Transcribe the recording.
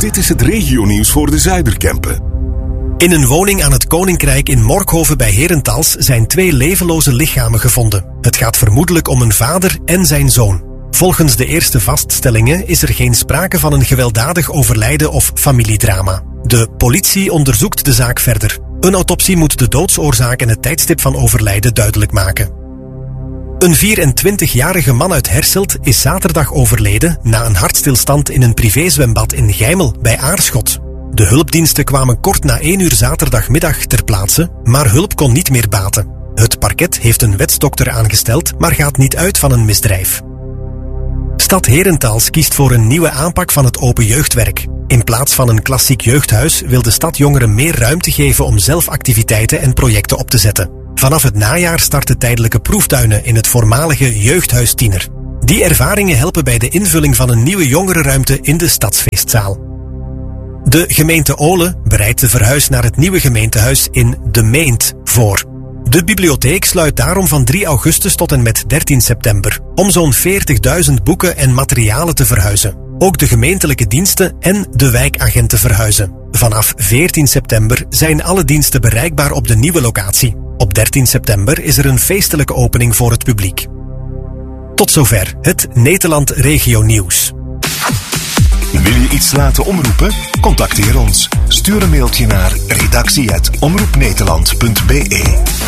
Dit is het regionieuws voor de Zuiderkempen. In een woning aan het Koninkrijk in Morkhoven bij Herentals zijn 2 levenloze lichamen gevonden. Het gaat vermoedelijk om een vader en zijn zoon. Volgens de eerste vaststellingen is er geen sprake van een gewelddadig overlijden of familiedrama. De politie onderzoekt de zaak verder. Een autopsie moet de doodsoorzaak en het tijdstip van overlijden duidelijk maken. Een 24-jarige man uit Herselt is zaterdag overleden na een hartstilstand in een privézwembad in Geimel bij Aarschot. De hulpdiensten kwamen kort na 1 uur zaterdagmiddag ter plaatse, maar hulp kon niet meer baten. Het parket heeft een wetsdokter aangesteld, maar gaat niet uit van een misdrijf. Stad Herentals kiest voor een nieuwe aanpak van het open jeugdwerk. In plaats van een klassiek jeugdhuis wil de stad jongeren meer ruimte geven om zelf activiteiten en projecten op te zetten. Vanaf het najaar starten tijdelijke proeftuinen in het voormalige jeugdhuis Tiener. Die ervaringen helpen bij de invulling van een nieuwe jongerenruimte in de stadsfeestzaal. De gemeente Ole bereidt de verhuis naar het nieuwe gemeentehuis in De Meent voor. De bibliotheek sluit daarom van 3 augustus tot en met 13 september, om zo'n 40.000 boeken en materialen te verhuizen. Ook de gemeentelijke diensten en de wijkagenten verhuizen. Vanaf 14 september zijn alle diensten bereikbaar op de nieuwe locatie. Op 13 september is er een feestelijke opening voor het publiek. Tot zover het Nederland Regio Nieuws. Wil je iets laten omroepen? Contacteer ons. Stuur een mailtje naar redactie@omroepnederland.be.